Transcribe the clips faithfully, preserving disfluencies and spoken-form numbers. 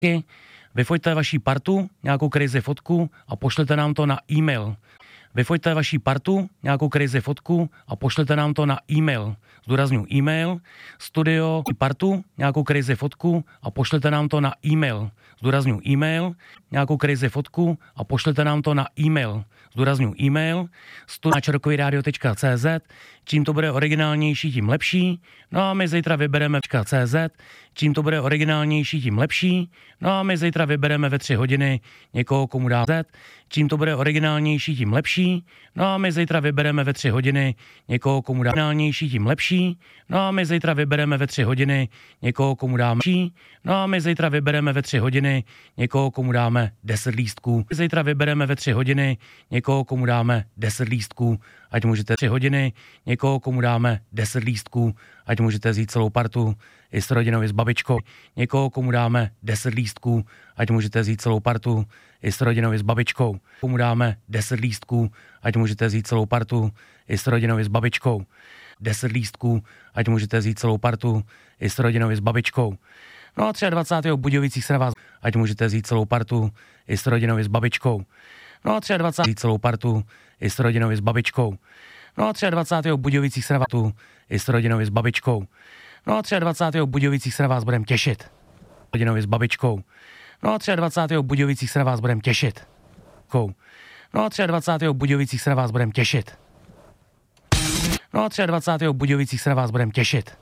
Vyfoťte vaší partu, nějakou crazy fotku a pošlete nám to na e-mail. Vyfoťte vaší partu, nějakou crazy fotku a pošlete nám to na e-mail. Zdůrazňuji e-mail, studio, partu, nějakou crazy fotku a pošlete nám to na e-mail. Zdůrazňuji e-mail, nějakou crazy fotku a pošlete nám to na e-mail. Zdůrazňuji e-mail, studio na čerkovýradio tečka cé zet, čím to bude originálnější, tím lepší. No a my zítra vybereme .cz, čím to bude originálnější, tím lepší. No a my zítra vybereme ve tři hodiny někoho, komu dá Z, čím to bude originálnější, tím lepší. No a my zítra vybereme ve tři hodiny někoho, komu dá originálnější, tím lepší. No a my zítra vybereme ve tři hodiny někoho, komu dáme lepší. No a my zítra vybereme ve tři hodiny někoho, komu dáme deset lístků. Zítra vybereme ve tři hodiny někoho, komu dáme deset lístků. Ať můžete tři hodiny někoho, komu dáme deset lístků, ať můžete vzít celou partu i s rodinou, i s babičkou. Někoho, komu dáme deset lístků, ať můžete vzít celou partu i s rodinou, i s babičkou. Komu dáme deset lístků, ať můžete vzít celou partu i s rodinou, i s babičkou. deset lístků, ať můžete vzít celou partu i s rodinou, i s babičkou. No a dvacátého třetího v Budějovicích se na vás, ať můžete vzít celou partu i s rodinou, i s babičkou. No a dvacátého třetího celou partu i s rodinou, i s babičkou. No a dvacátého třetího v Budějovicích se na vás i s rodinou, i s babičkou. No a dvacátého třetího v Budějovicích se na vás budeme těšit. Rodinou, i s babičkou. No a dvacátého třetího v Budějovicích se na vás budeme těšit. No a dvacátého třetího v Budějovicích se na vás budeme těšit. No a dvacátého třetího v Budějovicích se na vás budeme těšit.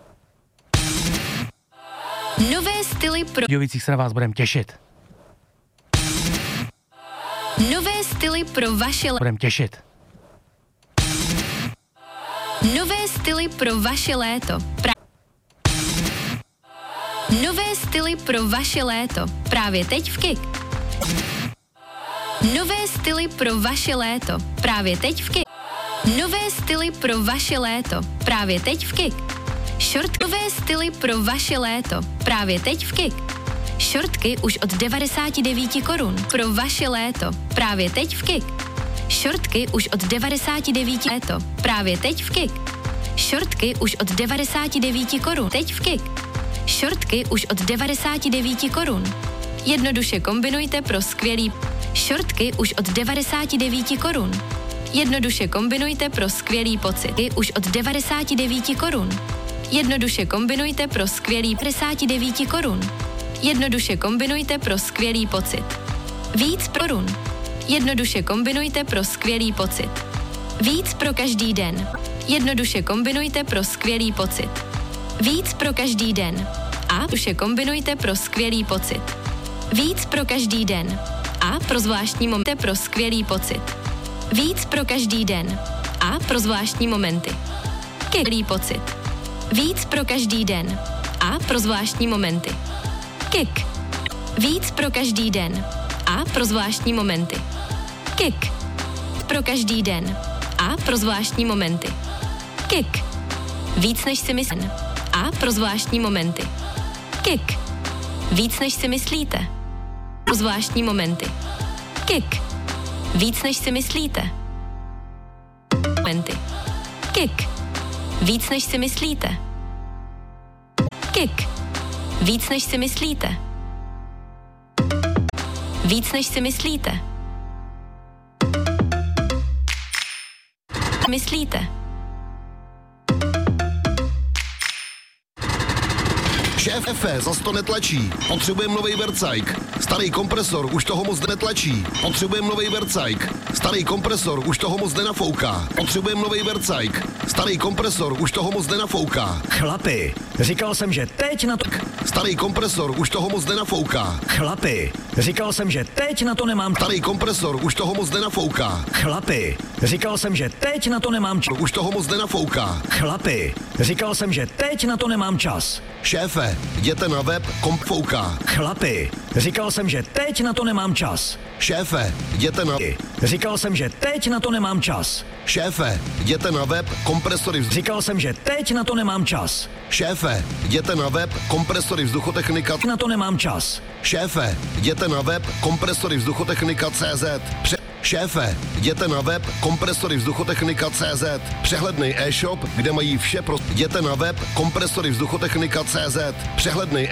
Nové styly pro Budějovicích se na vás budeme těšit. Nové styly pro vaše le... Budeme těšit. Nové styly pro vaše léto. Pra... Nové styly pro vaše léto. Právě teď v Kik. Nové styly pro vaše léto. Právě teď v Kik. Nové styly pro vaše léto. Právě teď v Kik. Šortkové styly pro vaše léto. Právě teď v Kik. Šortky už od devadesát devět korun. Pro vaše léto. Právě teď v Kik. Šortky už od devadesát devět léto. Právě teď v Kik. Šortky už od devadesát devět korun. Teď v Kik. Šortky už od devadesát devět korun. Jednoduše kombinujte pro skvělý. Šortky už od devadesát devět korun. Jednoduše kombinujte pro skvělý pocit. I už od devadesát devět korun. Jednoduše kombinujte pro skvělý devadesát devět korun. Jednoduše kombinujte pro skvělý pocit. Víc korun. Jednoduše kombinujte pro skvělý pocit. Víc pro každý den. Jednoduše kombinujte pro skvělý pocit. Víc pro každý den. A jednoduše kombinujte pro skvělý pocit. Víc pro každý den. A pro zvláštní momenty pro skvělý pocit. Víc pro každý den. A pro zvláštní momenty. Skvělý pocit. Víc pro každý den. A pro zvláštní momenty. Kik. Víc pro každý den. A pro zvláštní momenty. Kik. Pro každý den. A pro zvláštní momenty. Kik. Víc než si myslíte. A pro zvláštní momenty. Kik. Víc než si myslíte. Pro zvláštní momenty. Kik. Víc než si myslíte. Momenty. Kik. Víc než si myslíte. Kik. Víc než si myslíte. Víc než si myslíte. Myslíte. Šéf Efe zas to netlačí. Potřebujeme novej vercajk. Starý kompresor už toho moc netlačí. Potřebujeme novej vercajk. Starý kompresor už toho moc nenafouká. Potřebujeme novej vercajk. Starý kompresor už toho moc nenafouká. Chlapi, říkal jsem, že teď na to... Starý kompresor už toho moc nenafouká. Chlapi, říkal jsem, že teď na to nemám... Starý kompresor už toho moc nenafouká. Chlapi, říkal jsem, že teď na to nemám... Č... Už toho moc nenafouká. Chlapi, říkal jsem, že teď na to nemám čas. Šéfe, jděte na web Kompfouká. Chlapi, říkal jsem, že teď na to nemám čas. Šéfe, jděte na... Říkal jsem, že teď na to nemám čas. Šéfe, jděte na web Kompresory vzduch... Říkal jsem, že teď na to nemám čas. Šéfe, jděte na web Kompresory vzduchotechnika... Na to nemám čas. Šéfe, jděte na web Kompresory vzduchotechnika tečka cé zet. Pře- Šéfe, jděte na web Kompresory vzduchotechnika tečka cé zet. Přehledný e-shop, kde mají vše pro... Jděte na web Kompresory vzduchotechnika tečka cé zet. Přehledný